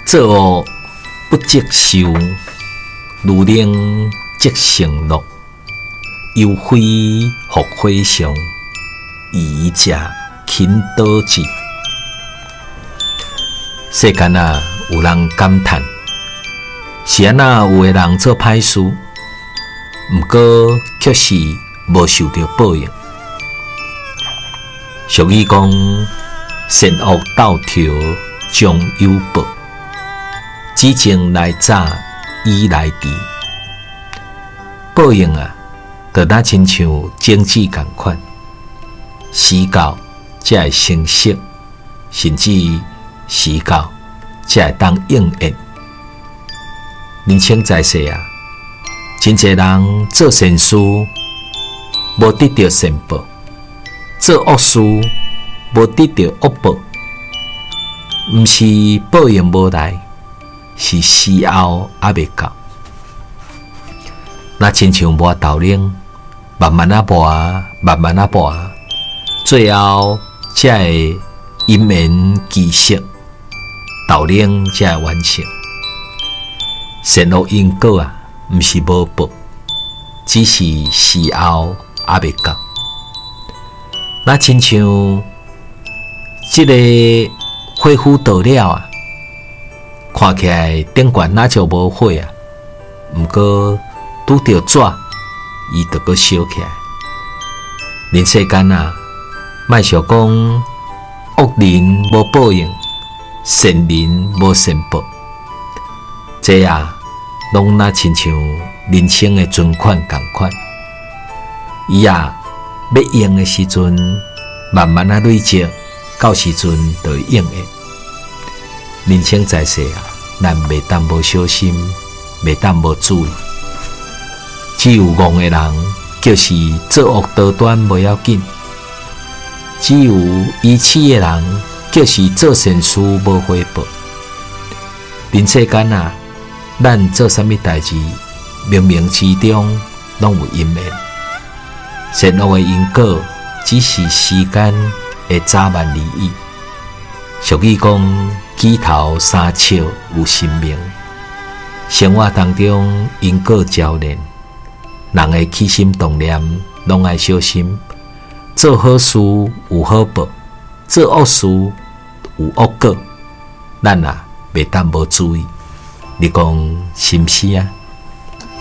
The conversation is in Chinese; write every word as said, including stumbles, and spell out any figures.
做恶不积受，如能积成乐。忧灰复灰上，以者勤导之。世间啊，有人感叹，是安那有个人做歹事，毋过却是无受到报应。俗语讲，善恶斗条终有报，只情来早，已来迟。报应啊，就若亲像种子共款，时到才会成熟，甚至时到才会当应验。人生在世啊，真侪人做善事，无得到善报；做恶事，无得到恶报。毋是报应无来，是时候还未到。那亲像磨豆奶，慢慢啊磨，慢慢啊磨，最后才会因缘具色，豆奶才会完成。善恶因果啊，毋是无报，只是时候还未到。那亲像这个火釜倒了啊，看起来顶悬哪就无火啊，毋过拄着纸，伊就搁烧起来。人世间啊，莫想讲恶人无报应，善人无善报，这啊，拢若亲像人生的存款共款。伊啊，要用的时阵，慢慢啊累积，到时阵就会应验。人生在世啊，咱袂当无小心，袂当无注意。只有戆的人，就是作恶多端无要紧；只有愚痴的人，就是做善事无回报。人世间啊，咱做啥物代志，冥冥之中拢有因缘。善恶的因果，只是时间会早晚而已。俗语讲，举头三尺有神明。生活当中因果交连，人的起心动念拢爱小心。做好事有好报，做恶事有恶果。咱啊，袂当无注意。你讲是毋是啊？